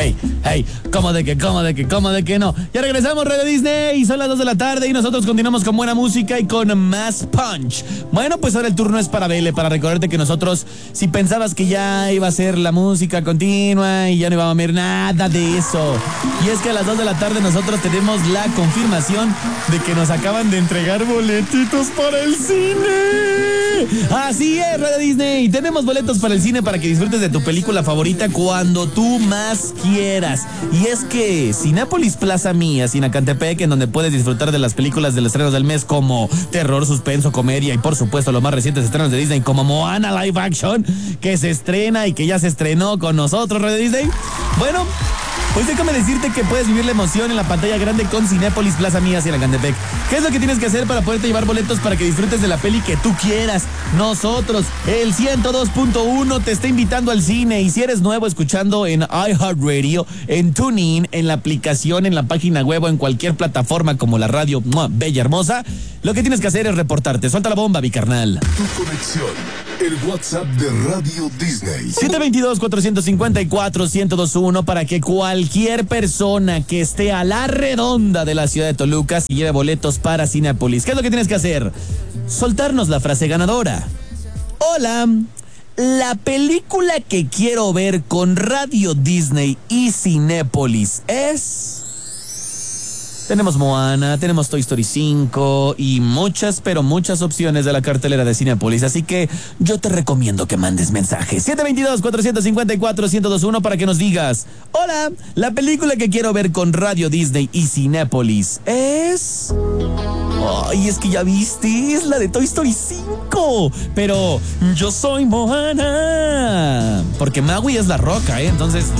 Hey, ¿cómo de que no? Ya regresamos, Radio Disney, son las 2 de la tarde y nosotros continuamos con buena música y con más punch. Bueno, pues ahora el turno es para Bele, para recordarte que nosotros, si pensabas que ya iba a ser la música continua y ya no iba a haber nada de eso. Y es que a las 2 de la tarde nosotros tenemos la confirmación de que nos acaban de entregar boletitos para el cine. Así es, Radio Disney, tenemos boletos para el cine para que disfrutes de tu película favorita cuando tú más quieras. Y es que Cinépolis Plaza Mía, Sinacantepec, en donde puedes disfrutar de las películas de los estrenos del mes como terror, suspenso, comedia y por supuesto los más recientes estrenos de Disney como Moana Live Action, que se estrena y que ya se estrenó con nosotros, Radio Disney. Bueno, pues déjame decirte que puedes vivir la emoción en la pantalla grande con Cinépolis Plaza Mía, Sinacantepec. ¿Qué es lo que tienes que hacer para poderte llevar boletos para que disfrutes de la peli que tú quieras? Nosotros, el 102.1 te está invitando al cine, y si eres nuevo escuchando en iHeartRadio, en TuneIn, en la aplicación, en la página web o en cualquier plataforma como la radio bella hermosa, lo que tienes que hacer es reportarte. Suelta la bomba, mi carnal. Tu conexión, el WhatsApp de Radio Disney. 722-454-1021 para que cualquier persona que esté a la redonda de la ciudad de Toluca se lleve boletos para Cinépolis. ¿Qué es lo que tienes que hacer? Soltarnos la frase ganadora. Hola, la película que quiero ver con Radio Disney y Cinépolis es... Tenemos Moana, tenemos Toy Story 5 y muchas, pero muchas opciones de la cartelera de Cinépolis. Así que yo te recomiendo que mandes mensajes. 722-454-1021 para que nos digas: hola, la película que quiero ver con Radio Disney y Cinépolis es... Ay, es que ya viste, es la de Toy Story 5. Pero yo soy Moana. Porque Maui es la roca, entonces